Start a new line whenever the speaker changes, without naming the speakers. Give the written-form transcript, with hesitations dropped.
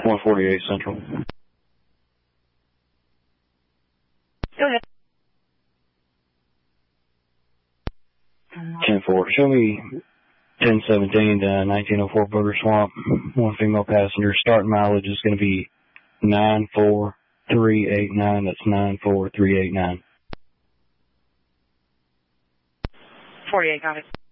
148 Central.
Go ahead.
10-4. Show me 1017 to 1904 Booger Swamp. One female passenger. Starting mileage is going to be 94389. That's 94389.
48, got it.